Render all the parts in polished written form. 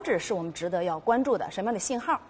志是我们值得要关注的？什么样的信号？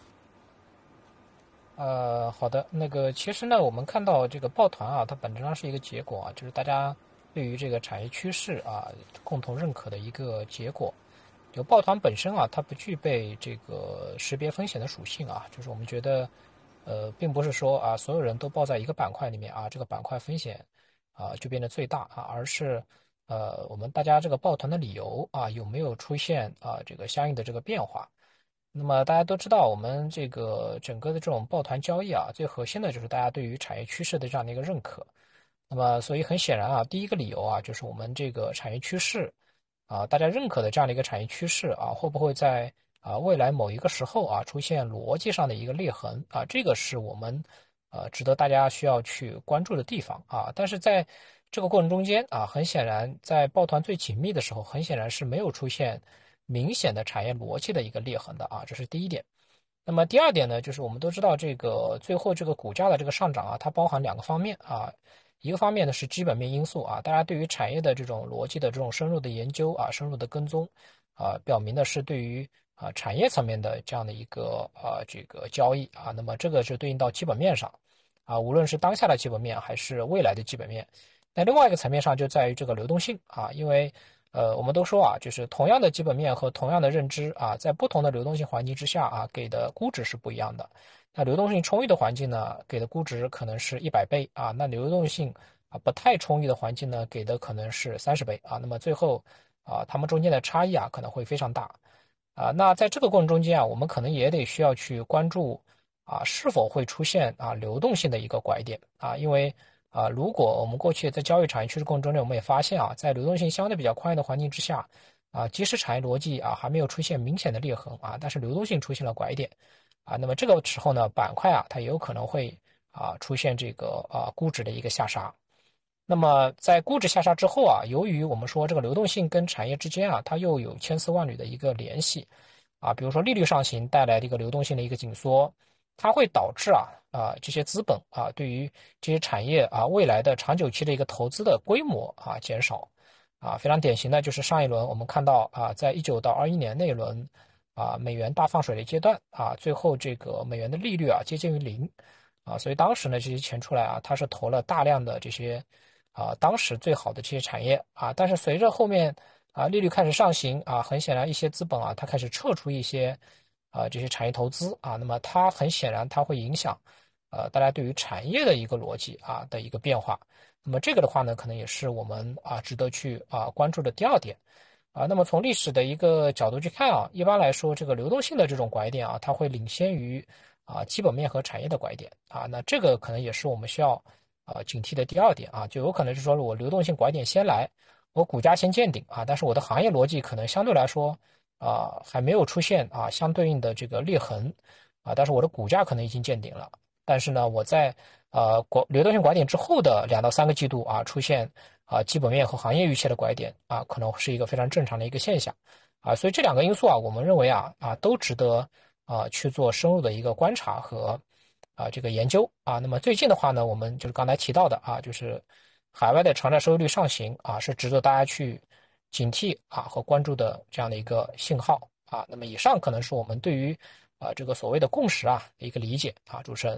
好的，其实呢，我们看到这个抱团啊，它本质上是一个结果啊，就是大家对于这个产业趋势啊共同认可的一个结果。就抱团本身啊，它不具备这个识别风险的属性啊，就是我们觉得，并不是说啊所有人都抱在一个板块里面啊，这个板块风险啊就变得最大啊，而是我们大家这个抱团的理由啊有没有出现啊这个相应的这个变化。那么大家都知道，我们这个整个的这种抱团交易啊，最核心的就是大家对于产业趋势的这样的一个认可。那么，所以很显然啊，第一个理由啊，就是我们这个产业趋势啊，大家认可的这样的一个产业趋势啊，会不会在未来某一个时候啊出现逻辑上的一个裂痕啊？这个是我们值得大家需要去关注的地方啊。但是在这个过程中间啊，很显然在抱团最紧密的时候，很显然是没有出现明显的产业逻辑的一个裂痕的啊，这是第一点。那么第二点呢，就是我们都知道这个最后这个股价的这个上涨啊，它包含两个方面啊，一个方面呢是基本面因素啊，大家对于产业的这种逻辑的这种深入的研究啊，深入的跟踪啊，表明的是对于产业层面的这样的一个这个交易啊，那么这个是对应到基本面上啊，无论是当下的基本面还是未来的基本面。那另外一个层面上就在于这个流动性啊，因为我们都说啊，就是同样的基本面和同样的认知啊，在不同的流动性环境之下啊，给的估值是不一样的。那流动性充裕的环境呢，给的估值可能是100倍啊，那流动性不太充裕的环境呢，给的可能是30倍啊。那么最后它们中间的差异啊，可能会非常大啊。那在这个过程中间啊，我们可能也得需要去关注是否会出现流动性的一个拐点啊，因为如果我们过去在交易产业趋势过程中间，我们也发现啊，在流动性相对比较宽裕的环境之下，即使产业逻辑还没有出现明显的裂痕但是流动性出现了拐点那么这个时候呢，板块它也有可能会出现这个估值的一个下杀。那么在估值下杀之后由于我们说这个流动性跟产业之间它又有千丝万缕的一个联系比如说利率上行带来的一个流动性的一个紧缩，它会导致这些资本对于这些产业未来的长久期的一个投资的规模减少非常典型的就是上一轮我们看到在19到21年那一轮美元大放水的阶段最后这个美元的利率接近于零所以当时呢这些钱出来它是投了大量的这些当时最好的这些产业但是随着后面利率开始上行很显然一些资本它开始撤出一些这些产业投资那么它很显然它会影响大家对于产业的一个逻辑的一个变化。那么这个的话呢，可能也是我们值得去关注的第二点那么从历史的一个角度去看一般来说这个流动性的这种拐点它会领先于基本面和产业的拐点那这个可能也是我们需要警惕的第二点就有可能是说我流动性拐点先来，我股价先见顶但是我的行业逻辑可能相对来说还没有出现相对应的这个裂痕但是我的股价可能已经见顶了。但是呢，我在流动性拐点之后的2到3个季度出现基本面和行业预期的拐点可能是一个非常正常的一个现象所以这两个因素我们认为都值得去做深入的一个观察和这个研究那么最近的话呢，我们就是刚才提到的就是海外的长债收益率上行是值得大家去警惕和关注的这样的一个信号那么以上可能是我们对于这个所谓的共识的一个理解主持人。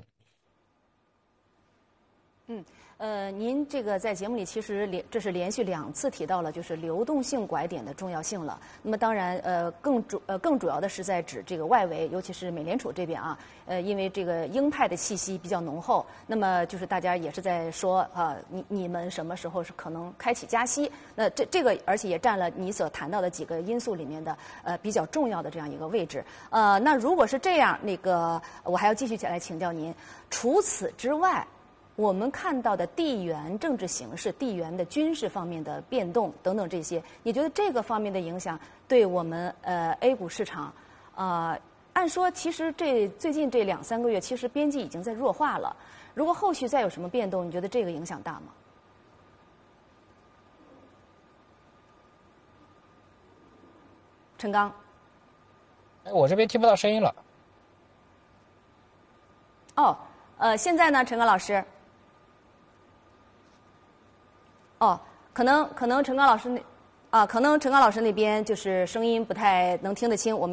您这个在节目里其实这是连续2次提到了就是流动性拐点的重要性了。那么当然更主要的是在指这个外围，尤其是美联储这边因为这个鹰派的气息比较浓厚，那么就是大家也是在说你们什么时候是可能开启加息？那这个而且也占了你所谈到的几个因素里面的比较重要的这样一个位置。那如果是这样，我还要继续来请教您，除此之外。我们看到的地缘政治形势、地缘的军事方面的变动等等这些，你觉得这个方面的影响对我们A 股市场按说其实最近这2、3个月，其实边际已经在弱化了。如果后续再有什么变动，你觉得这个影响大吗？陈刚， 我这边听不到声音了。 现在呢，陈刚老师。可能陈刚老师啊，可能陈刚老师那边就是声音不太能听得清，我们。